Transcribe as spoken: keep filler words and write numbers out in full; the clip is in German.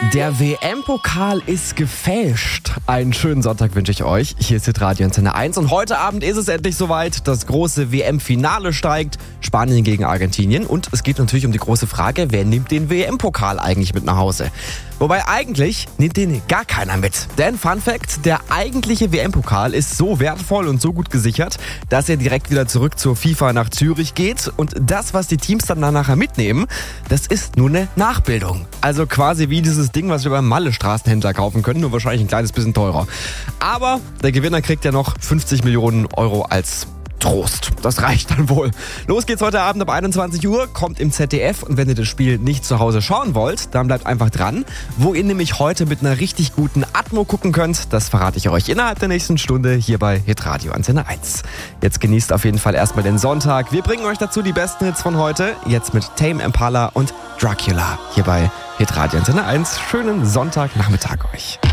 Der W M-Pokal ist gefälscht. Einen schönen Sonntag wünsche ich euch. Hier ist Hitradio Antenne eins und heute Abend ist es endlich soweit. Das große W M-Finale steigt. Spanien gegen Argentinien. Und es geht natürlich um die große Frage, wer nimmt den W M-Pokal eigentlich mit nach Hause? Wobei eigentlich nimmt den gar keiner mit. Denn Fun Fact, der eigentliche W M-Pokal ist so wertvoll und so gut gesichert, dass er direkt wieder zurück zur FIFA nach Zürich geht. Und das, was die Teams dann nachher mitnehmen, das ist nur eine Nachbildung. Also quasi wie dieses Ding, was wir beim Malle-Straßenhändler kaufen können, nur wahrscheinlich ein kleines bisschen teurer. Aber der Gewinner kriegt ja noch fünfzig Millionen Euro als Trost. Das reicht dann wohl. Los geht's heute Abend ab einundzwanzig Uhr, kommt im Z D F und wenn ihr das Spiel nicht zu Hause schauen wollt, dann bleibt einfach dran. Wo ihr nämlich heute mit einer richtig guten Atmo gucken könnt, das verrate ich euch innerhalb der nächsten Stunde hier bei Hitradio Antenne eins. Jetzt genießt auf jeden Fall erstmal den Sonntag. Wir bringen euch dazu die besten Hits von heute, jetzt mit Tame Impala und Dracula hier bei Hitradio Antenne eins. Schönen Sonntagnachmittag euch.